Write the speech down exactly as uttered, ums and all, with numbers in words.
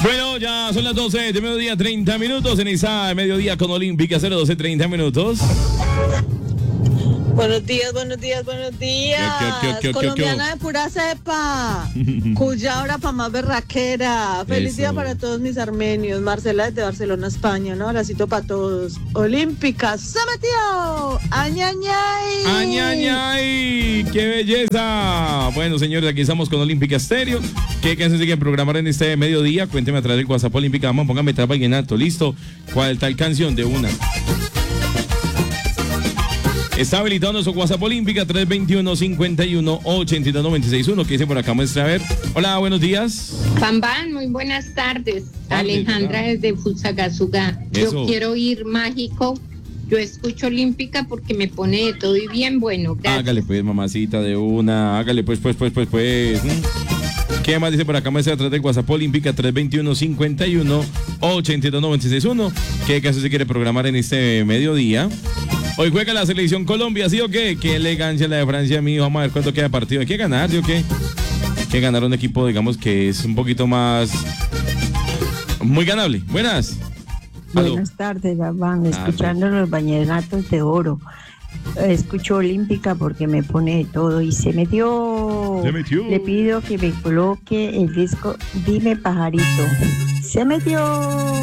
Bueno, ya son las doce de mediodía, treinta minutos. En Izá, mediodía con Olímpica, cero doce, treinta minutos. Buenos días, buenos días, buenos días. ¿Qué, qué, qué, qué, Colombiana qué, de pura cepa. Cuyabra pa' más berraquera. Feliz Eso. día para todos mis armenios. Marcela desde Barcelona, España. Un abracito para todos. Olímpica, se metió. Añañay. ¡Añañay! ¡Qué belleza! Bueno, señores, aquí estamos con Olímpica Estéreo. ¿Qué canciones se quieren programar en este mediodía? Cuénteme a través del WhatsApp Olímpica. Vamos, póngame trap vallenato. ¿Listo? ¿Cuál tal canción de una? Está habilitado nuestro WhatsApp Olímpica tres dos uno, cinco uno, ocho dos, nueve seis uno. ¿Qué dice por acá? Muestra a ver. Hola, buenos días. Pambán, muy buenas tardes. Tardes, Alejandra ¿verdad? desde Fusagasugá. Eso. Yo quiero ir mágico. Yo escucho Olímpica porque me pone de todo y bien bueno. Gracias. Hágale pues, mamacita, de una. Hágale pues, pues, pues, pues, pues. ¿Mm? ¿Qué más dice por acá? Muestra atrás del WhatsApp Olímpica tres dos uno, cinco uno, ocho dos, nueve seis uno. ¿Qué caso se quiere programar en este mediodía? Hoy juega la selección Colombia, ¿sí o qué? Qué elegancia la de Francia, amigo. Vamos a ver cuánto queda de partido. Hay que ganar, ¿sí o qué? Hay que ganar un equipo, digamos, que es un poquito más... muy ganable. Buenas. Aló. Buenas tardes, Gabán. Escuchando los vallenatos de oro. Escucho Olímpica porque me pone de todo y se metió. Se metió. Le pido que me coloque el disco Dime Pajarito. Se metió.